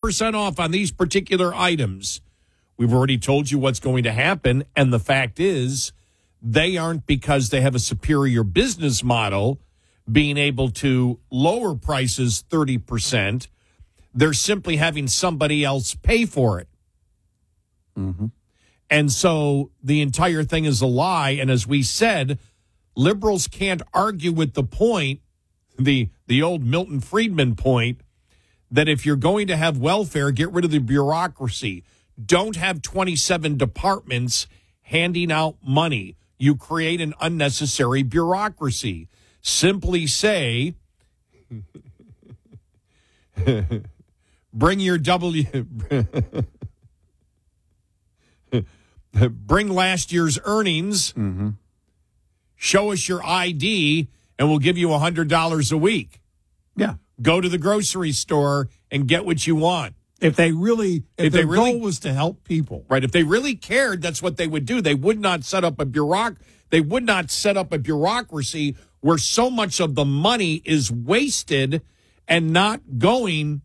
30% off on these particular items. We've already told you what's going to happen, and the fact is they aren't, because they have a superior business model, being able to lower prices 30%. They're simply having somebody else pay for it. Mm-hmm. And so the entire thing is a lie. And as we said, liberals can't argue with the point, the old Milton Friedman point, that if you're going to have welfare, get rid of the bureaucracy. Don't have 27 departments handing out money. You create an unnecessary bureaucracy. Simply say, bring your bring last year's earnings, show us your ID, and we'll give you $100 a week. Yeah. Go to the grocery store and get what you want. If their goal was to help people. Right. If they really cared, that's what they would do. They would not set up a bureaucracy where so much of the money is wasted and not going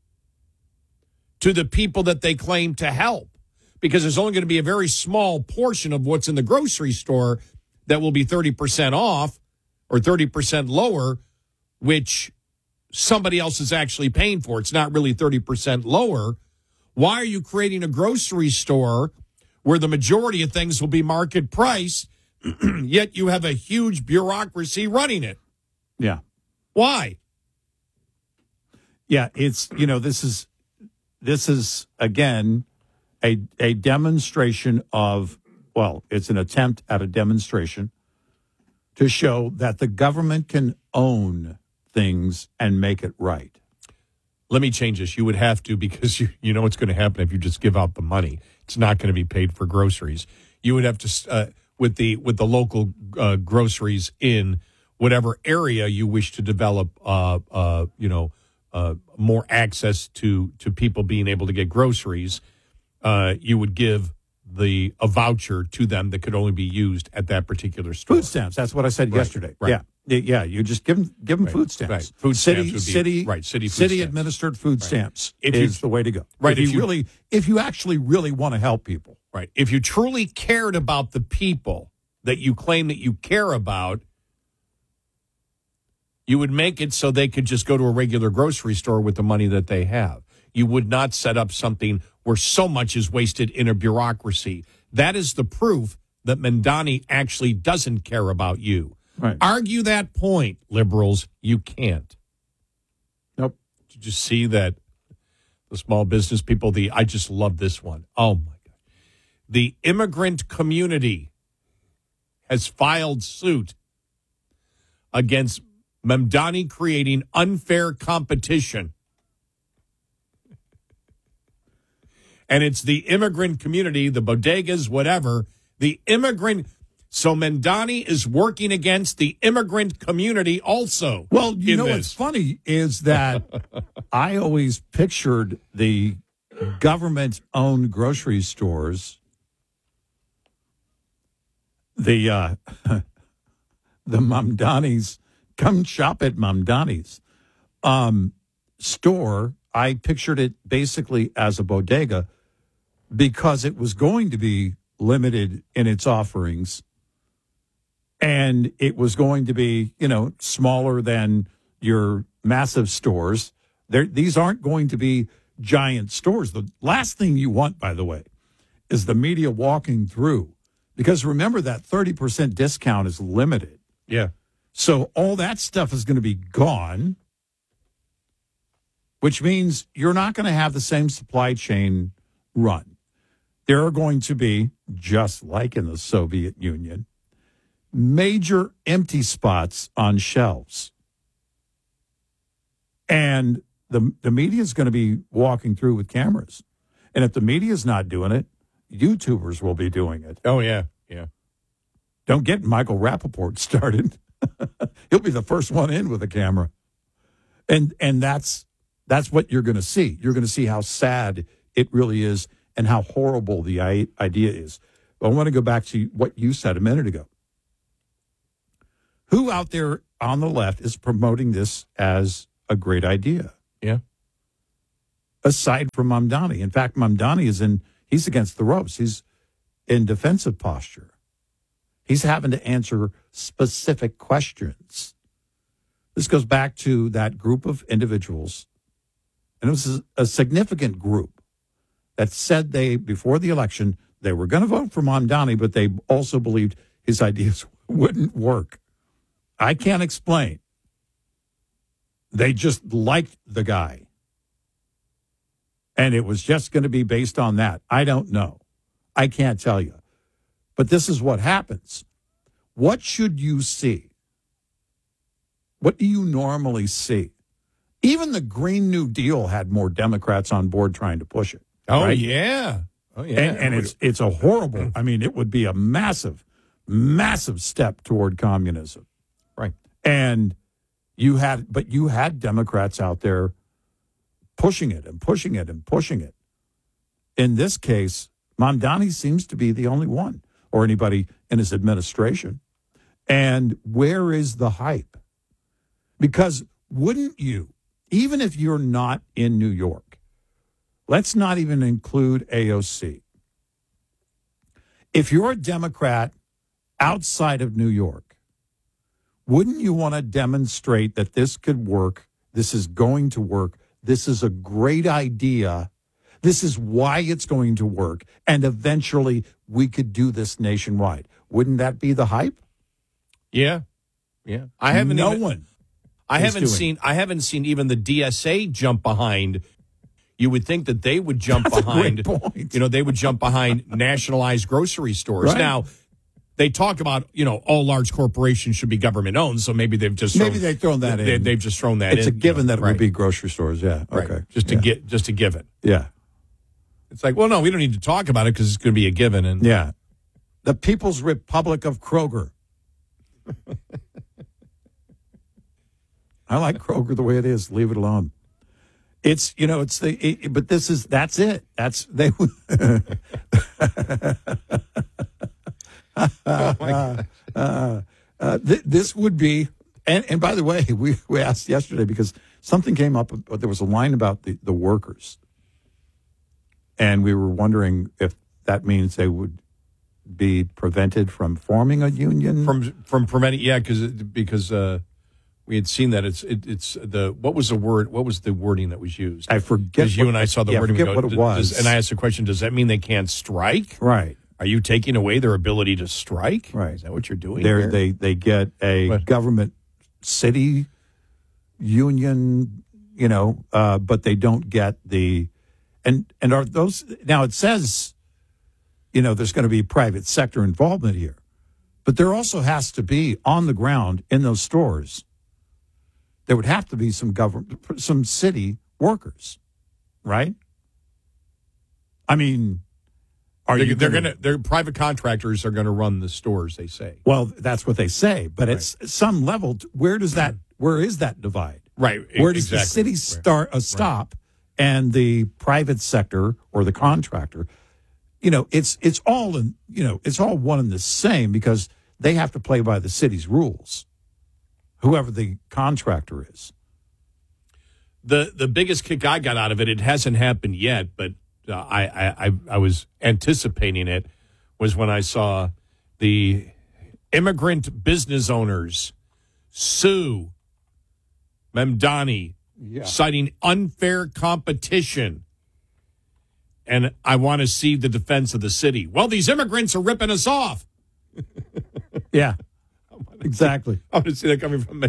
to the people that they claim to help. Because there's only going to be a very small portion of what's in the grocery store that will be 30% off or 30% lower, which somebody else is actually paying for. It's not really 30% lower. Why are you creating a grocery store where the majority of things will be market price, yet you have a huge bureaucracy running it? Yeah. Why? Yeah, it's, this is again a demonstration of, it's an attempt at a demonstration to show that the government can own things and make it right. Let me change this. You would have to, because you know what's going to happen if you just give out the money. It's not going to be paid for groceries. You would have to, with the local groceries in whatever area you wish to develop, more access to people being able to get groceries. You would give a voucher to them that could only be used at that particular store. Food stamps. That's what I said yesterday. Right. Yeah. Yeah, you just give them food stamps. Right. Food stamps would be city food stamps. Administered food stamps if is the way to go. Right. If you actually really want to help people. Right. If you truly cared about the people that you claim that you care about, you would make it so they could just go to a regular grocery store with the money that they have. You would not set up something where so much is wasted in a bureaucracy. That is the proof that Mamdani actually doesn't care about you. Right. Argue that point, liberals. You can't. Nope. Did you see that? The small business people, I just love this one. Oh, my God. The immigrant community has filed suit against Mamdani creating unfair competition. And it's the immigrant community, the bodegas, whatever, So Mamdani is working against the immigrant community also. Well, what's funny is that I always pictured the government-owned grocery stores, the Mamdani's, come shop at Mamdani's store. I pictured it basically as a bodega because it was going to be limited in its offerings. And it was going to be, smaller than your massive stores. These aren't going to be giant stores. The last thing you want, by the way, is the media walking through. Because remember that 30% discount is limited. Yeah. So all that stuff is going to be gone, which means you're not going to have the same supply chain run. There are going to be, just like in the Soviet Union, major empty spots on shelves. And the media is going to be walking through with cameras. And if the media is not doing it, YouTubers will be doing it. Oh, yeah, yeah. Don't get Michael Rappaport started. He'll be the first one in with a camera. And that's what you're going to see. You're going to see how sad it really is and how horrible the idea is. But I want to go back to what you said a minute ago. Who out there on the left is promoting this as a great idea? Yeah. aside from Mamdani. In fact, Mamdani he's against the ropes. He's in defensive posture. He's having to answer specific questions. This goes back to that group of individuals, and it was a significant group that said before the election, they were going to vote for Mamdani, but they also believed his ideas wouldn't work. I can't explain. They just liked the guy. And it was just going to be based on that. I don't know. I can't tell you. But this is what happens. What should you see? What do you normally see? Even the Green New Deal had more Democrats on board trying to push it. Oh, right? yeah. Oh, yeah. And it's a horrible, I mean, it would be a massive, massive step toward communism. Right. And you had Democrats out there pushing it and pushing it and pushing it. In this case, Mamdani seems to be the only one, or anybody in his administration. And where is the hype? Because wouldn't you, even if you're not in New York, let's not even include AOC. If you're a Democrat outside of New York, wouldn't you want to demonstrate that this could work? This is going to work. This is a great idea. This is why it's going to work. And eventually we could do this nationwide. Wouldn't that be the hype? Yeah. Yeah. I haven't seen even the DSA jump behind. You would think that they would jump behind, they would jump behind nationalized grocery stores. Right. Now, they talk about, all large corporations should be government owned, so maybe they've just they've thrown that in. They've just thrown that in. It's a given that it right. would be grocery stores, yeah. Right. Okay. Just to give it. Yeah. It's like, well, no, we don't need to talk about it because it's going to be a given. And yeah. The People's Republic of Kroger. I like Kroger the way it is. Leave it alone. It's, but that's it. That's, they, oh my God. This would be, and by the way, we asked yesterday because something came up, there was a line about the workers. And we were wondering if that means they would be prevented from forming a union. From preventing, yeah, because we had seen that it's what was the wording that was used? I forget. Because you and I saw the wording. I forget what it was. And I asked the question, does that mean they can't strike? Right. Are you taking away their ability to strike? Right. Is that what you're doing? They get a government city union, but they don't get the and are those now it says, there's going to be private sector involvement here. But there also has to be on the ground in those stores. There would have to be some city workers, right? I mean, their private contractors are going to run the stores, they say. Well, that's what they say, but at some level, where is that divide? Right. Where does the city stop and the private sector or the contractor? It's all one and the same because they have to play by the city's rules, whoever the contractor is. The biggest kick I got out of it hasn't happened yet, but I was anticipating it, was when I saw the immigrant business owners sue Mamdani, citing unfair competition. And I want to see the defense of the city. Well, these immigrants are ripping us off. Yeah, exactly. I want to see that coming from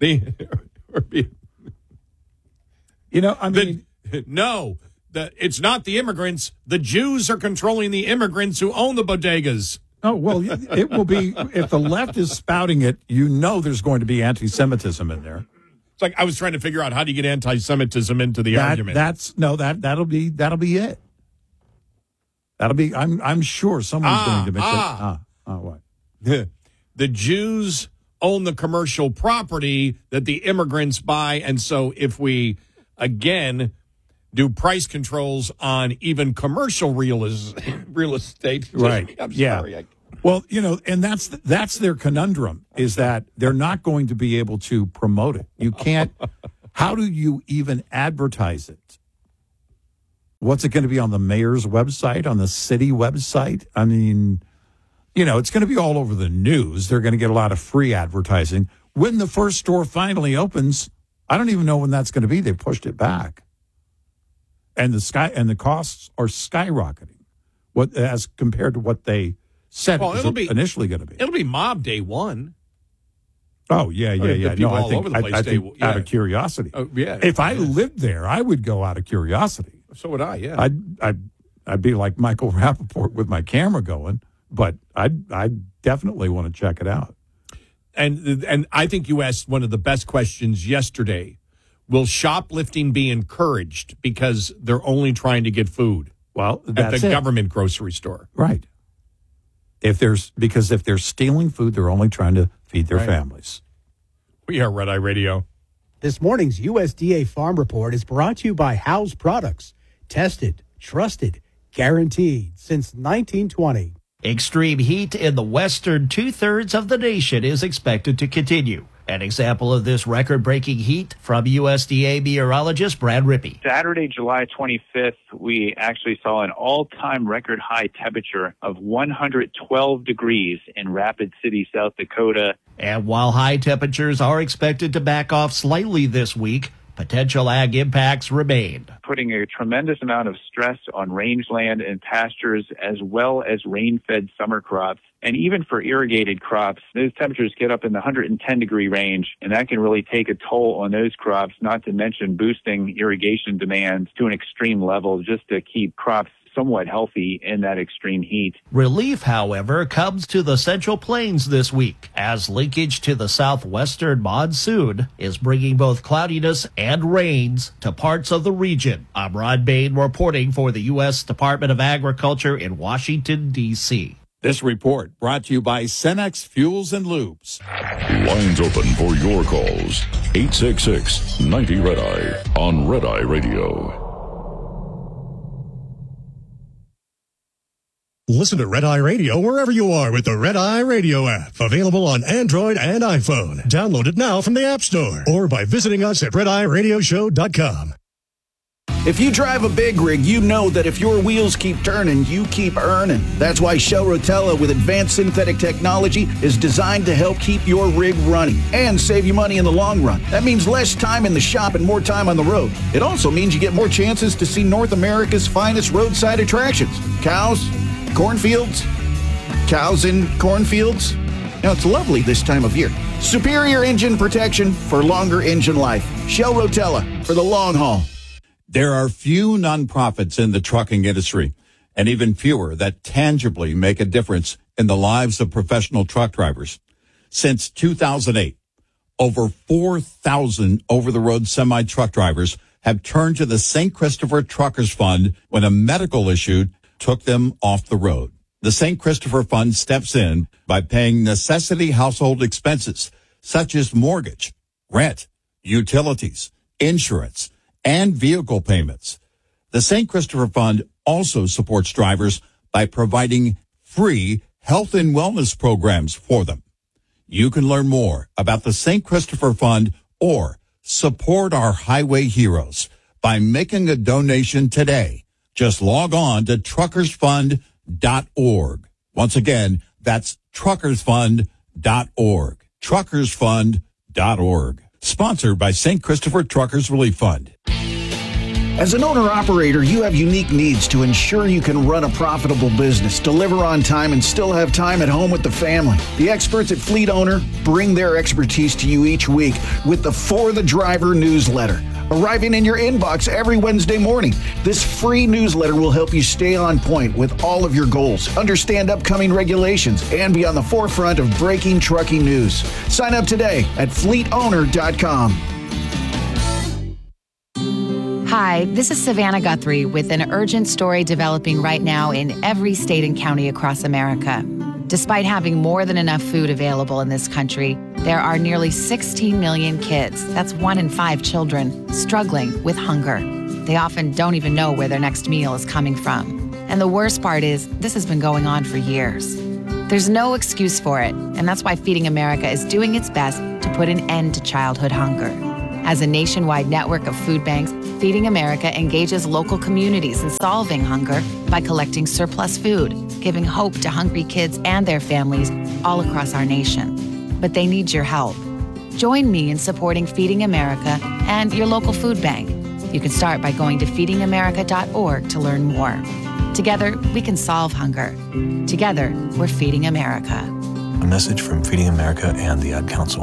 no, it's not the immigrants. The Jews are controlling the immigrants who own the bodegas. Oh, well, it will be, if the left is spouting it, there's going to be anti-Semitism in there. It's like I was trying to figure out how do you get anti-Semitism into the argument. That'll be it. That'll be. I'm sure someone's going to mention. What? The Jews own the commercial property that the immigrants buy, and so if we again do price controls on even commercial real estate, right? I'm sorry. Well, and that's their conundrum, is that they're not going to be able to promote it. You can't. How do you even advertise it? What's it going to be on the mayor's website, on the city website? I mean, it's going to be all over the news. They're going to get a lot of free advertising. When the first store finally opens, I don't even know when that's going to be. They pushed it back. And the costs are skyrocketing as compared to what they said it was initially going to be. It'll be mob day one. Oh, yeah. No, I think out of curiosity. Oh, yeah. If I lived there, I would go out of curiosity. So would I, yeah. I'd be like Michael Rappaport with my camera going, but I'd definitely want to check it out. And I think you asked one of the best questions yesterday. Will shoplifting be encouraged because they're only trying to get food? Well, at the government grocery store. Right. If they're stealing food, they're only trying to feed their families. We are Red Eye Radio. This morning's USDA Farm Report is brought to you by House Products. Tested, trusted, guaranteed since 1920. Extreme heat in the western two-thirds of the nation is expected to continue. An example of this record-breaking heat from USDA meteorologist Brad Rippey. Saturday, July 25th, we actually saw an all-time record high temperature of 112 degrees in Rapid City, South Dakota. And while high temperatures are expected to back off slightly this week, potential ag impacts remain. Putting a tremendous amount of stress on rangeland and pastures as well as rain-fed summer crops. And even for irrigated crops, those temperatures get up in the 110-degree range, and that can really take a toll on those crops, not to mention boosting irrigation demands to an extreme level just to keep crops somewhat healthy in that extreme heat. Relief, however, comes to the Central Plains this week, as linkage to the southwestern monsoon is bringing both cloudiness and rains to parts of the region. I'm Rod Bain reporting for the U.S. Department of Agriculture in Washington, D.C. This report brought to you by Cenex Fuels and Lubes. Lines open for your calls. 866-90-RED-EYE on Red Eye Radio. Listen to Red Eye Radio wherever you are with the Red Eye Radio app. Available on Android and iPhone. Download it now from the App Store or by visiting us at RedEyeRadioshow.com. If you drive a big rig, you know that if your wheels keep turning, you keep earning. That's why Shell Rotella with advanced synthetic technology is designed to help keep your rig running and save you money in the long run. That means less time in the shop and more time on the road. It also means you get more chances to see North America's finest roadside attractions. Cows, cornfields, cows in cornfields. Now, it's lovely this time of year. Superior engine protection for longer engine life. Shell Rotella for the long haul. There are few nonprofits in the trucking industry, and even fewer that tangibly make a difference in the lives of professional truck drivers. Since 2008, over 4,000 over-the-road semi-truck drivers have turned to the St. Christopher Truckers Fund when a medical issue took them off the road. The St. Christopher Fund steps in by paying necessity household expenses such as mortgage, rent, utilities, insurance, and vehicle payments. The St. Christopher Fund also supports drivers by providing free health and wellness programs for them. You can learn more about the St. Christopher Fund or support our highway heroes by making a donation today. Just log on to truckersfund.org. Once again, that's truckersfund.org. Truckersfund.org. Sponsored by St. Christopher Truckers Relief Fund. As an owner-operator, you have unique needs to ensure you can run a profitable business, deliver on time, and still have time at home with the family. The experts at Fleet Owner bring their expertise to you each week with the For the Driver newsletter, arriving in your inbox every Wednesday morning. This free newsletter will help you stay on point with all of your goals, understand upcoming regulations, and be on the forefront of breaking trucking news. Sign up today at fleetowner.com. Hi, this is Savannah Guthrie with an urgent story developing right now in every state and county across America. Despite having more than enough food available in this country, there are nearly 16 million kids, that's 1 in 5 children, struggling with hunger. They often don't even know where their next meal is coming from. And the worst part is, this has been going on for years. There's no excuse for it, and that's why Feeding America is doing its best to put an end to childhood hunger. As a nationwide network of food banks, Feeding America engages local communities in solving hunger by collecting surplus food, giving hope to hungry kids and their families all across our nation. But they need your help. Join me in supporting Feeding America and your local food bank. You can start by going to feedingamerica.org to learn more. Together, we can solve hunger. Together, we're Feeding America. A message from Feeding America and the Ad Council.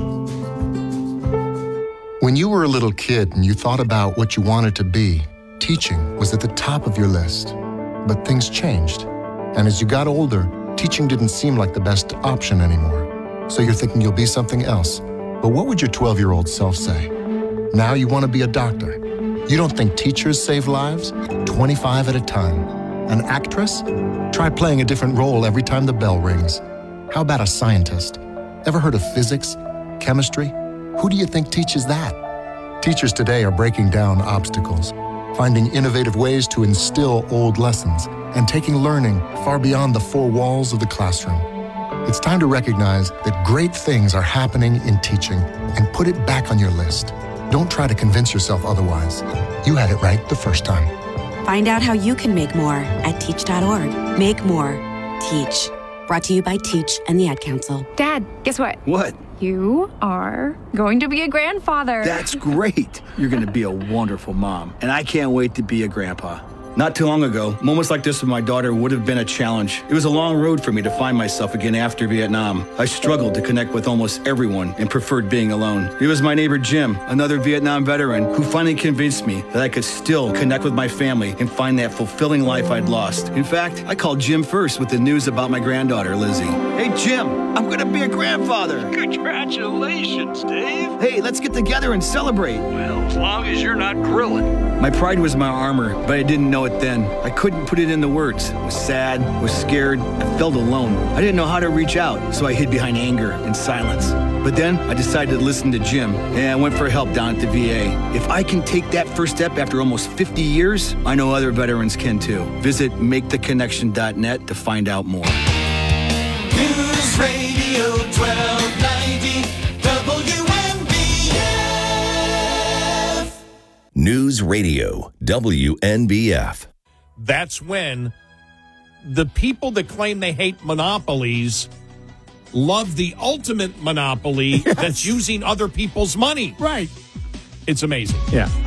When you were a little kid and you thought about what you wanted to be, teaching was at the top of your list. But things changed. And as you got older, teaching didn't seem like the best option anymore. So you're thinking you'll be something else. But what would your 12-year-old self say? Now you want to be a doctor. You don't think teachers save lives? 25 at a time. An actress? Try playing a different role every time the bell rings. How about a scientist? Ever heard of physics? Chemistry? Who do you think teaches that? Teachers today are breaking down obstacles, finding innovative ways to instill old lessons, and taking learning far beyond the four walls of the classroom. It's time to recognize that great things are happening in teaching and put it back on your list. Don't try to convince yourself otherwise. You had it right the first time. Find out how you can make more at teach.org. Make more. Teach. Brought to you by Teach and the Ad Council. Dad, guess what? What? You are going to be a grandfather. That's great. You're going to be a wonderful mom, and I can't wait to be a grandpa. Not too long ago, moments like this with my daughter would have been a challenge. It was a long road for me to find myself again after Vietnam. I struggled to connect with almost everyone and preferred being alone. It was my neighbor Jim, another Vietnam veteran, who finally convinced me that I could still connect with my family and find that fulfilling life I'd lost. In fact, I called Jim first with the news about my granddaughter, Lizzie. Hey, Jim, I'm going to be a grandfather. Congratulations, Dave. Hey, let's get together and celebrate. Well, as long as you're not grilling. My pride was my armor, but I didn't know it then. I couldn't put it into words. I was sad, was scared, I felt alone. I didn't know how to reach out, so I hid behind anger and silence. But then I decided to listen to Jim, and I went for help down at the VA. If I can take that first step after almost 50 years, I know other veterans can too. Visit maketheconnection.net to find out more. News Radio 1290 WNBF. News Radio WNBF. That's when the people that claim they hate monopolies love the ultimate monopoly that's using other people's money. Right. It's amazing. Yeah.